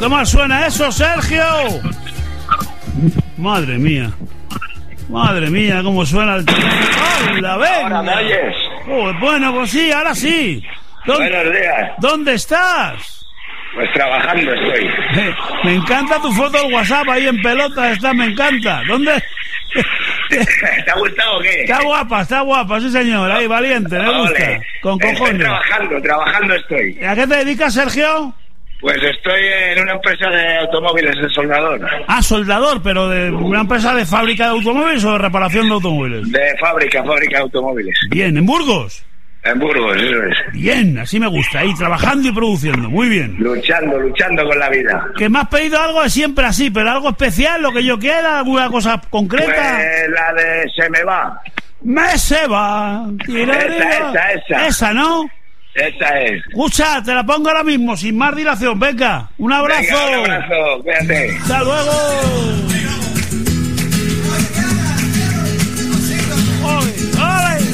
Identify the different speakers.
Speaker 1: ¿Qué más suena eso, Sergio? Madre mía, cómo suena el teléfono. ¡Hola, venga!
Speaker 2: Ahora me oyes.
Speaker 1: Bueno, pues sí, ahora sí.
Speaker 2: Buenos días.
Speaker 1: ¿Dónde estás?
Speaker 2: Pues trabajando estoy.
Speaker 1: Me encanta tu foto del WhatsApp, ahí en pelota está, me encanta. ¿Dónde?
Speaker 2: ¿Te ha gustado o qué?
Speaker 1: Está guapa, sí señor, ahí, valiente, me gusta. Con cojones.
Speaker 2: Estoy trabajando estoy.
Speaker 1: ¿A qué te dedicas, Sergio?
Speaker 2: Pues estoy en una empresa de automóviles de soldador.
Speaker 1: Ah, soldador, pero de una empresa de fábrica de automóviles o de reparación de automóviles.
Speaker 2: De fábrica de automóviles.
Speaker 1: Bien, ¿en Burgos?
Speaker 2: En Burgos, eso es.
Speaker 1: Bien, así me gusta, ahí trabajando y produciendo, muy bien.
Speaker 2: Luchando con la vida.
Speaker 1: ¿Que me has pedido algo? Es siempre así, pero algo especial, lo que yo quiera, alguna cosa concreta.
Speaker 2: Pues la de se me va.
Speaker 1: Me se va.
Speaker 2: Esa.
Speaker 1: Esa, ¿no?
Speaker 2: Esa es.
Speaker 1: Escucha, te la pongo ahora mismo, sin más dilación, venga. Un abrazo.
Speaker 2: Venga, un abrazo, cuídate.
Speaker 1: Hasta luego.